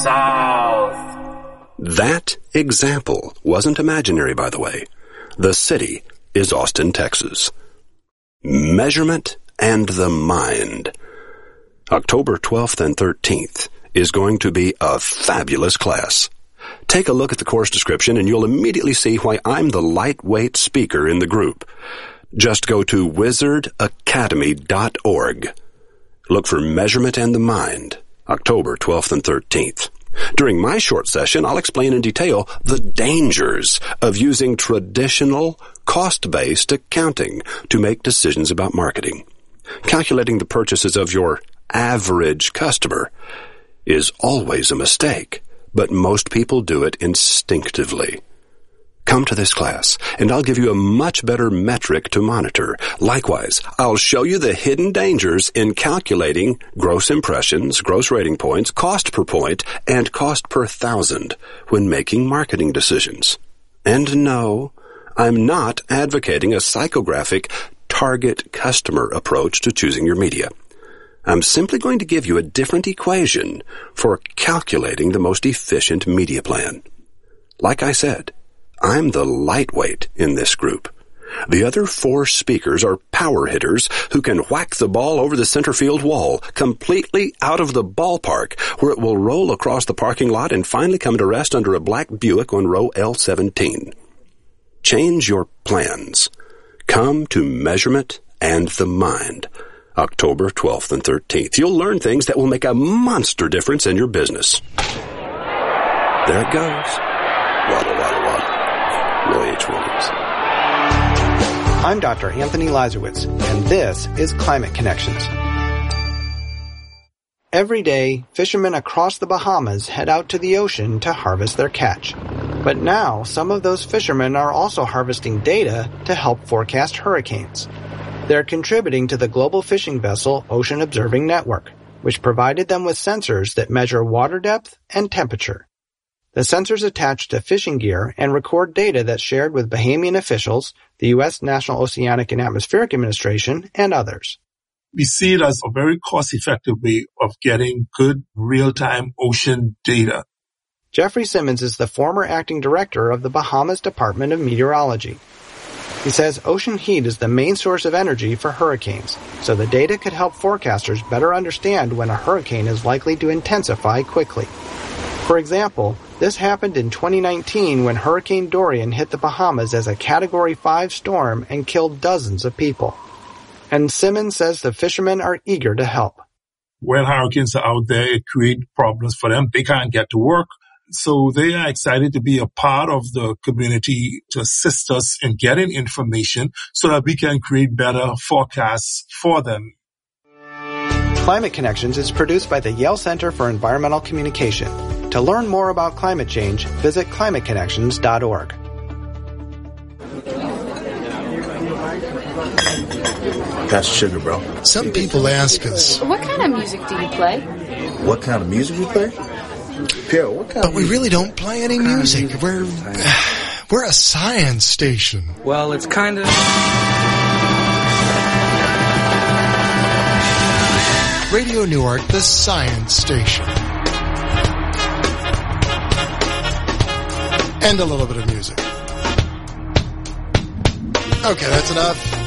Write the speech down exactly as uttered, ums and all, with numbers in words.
south. That example wasn't imaginary, by the way. The city is Austin, Texas. Measurement and the Mind. October twelfth and thirteenth is going to be a fabulous class. Take a look at the course description and you'll immediately see why I'm the lightweight speaker in the group. Just go to wizard academy dot org. Look for Measurement and the Mind, October twelfth and thirteenth. During my short session, I'll explain in detail the dangers of using traditional, cost-based accounting to make decisions about marketing. Calculating the purchases of your average customer is always a mistake, but most people do it instinctively. Come to this class, and I'll give you a much better metric to monitor. Likewise, I'll show you the hidden dangers in calculating gross impressions, gross rating points, cost per point, and cost per thousand when making marketing decisions. And no, I'm not advocating a psychographic target customer approach to choosing your media. I'm simply going to give you a different equation for calculating the most efficient media plan. Like I said, I'm the lightweight in this group. The other four speakers are power hitters who can whack the ball over the center field wall, completely out of the ballpark, where it will roll across the parking lot and finally come to rest under a black Buick on row L seventeen. Change your plans. Come to Measurement and the Mind, October twelfth and thirteenth. You'll learn things that will make a monster difference in your business. There it goes. Waddle, waddle, waddle. Roy H. Williams. I'm Doctor Anthony Lazarowitz, and this is Climate Connections. Every day, fishermen across the Bahamas head out to the ocean to harvest their catch. But now, some of those fishermen are also harvesting data to help forecast hurricanes. They're contributing to the global fishing vessel Ocean Observing Network, which provided them with sensors that measure water depth and temperature. The sensors attach to fishing gear and record data that's shared with Bahamian officials, the U S National Oceanic and Atmospheric Administration, and others. We see it as a very cost-effective way of getting good real-time ocean data. Jeffrey Simmons is the former acting director of the Bahamas Department of Meteorology. He says ocean heat is the main source of energy for hurricanes, so the data could help forecasters better understand when a hurricane is likely to intensify quickly. For example, this happened in twenty nineteen when Hurricane Dorian hit the Bahamas as a Category five storm and killed dozens of people. And Simmons says the fishermen are eager to help. When hurricanes are out there, it creates problems for them. They can't get to work. So they are excited to be a part of the community to assist us in getting information so that we can create better forecasts for them. Climate Connections is produced by the Yale Center for Environmental Communication. To learn more about climate change, visit climate connections dot org. That's sugar, bro. Some people ask us, what kind of music do you play? What kind of music we play? Pierre, what kind but of we music? really don't play any music. music. We're we're a science station. Well, it's kind of... Radio Newark, the science station. And a little bit of music. Okay, that's enough.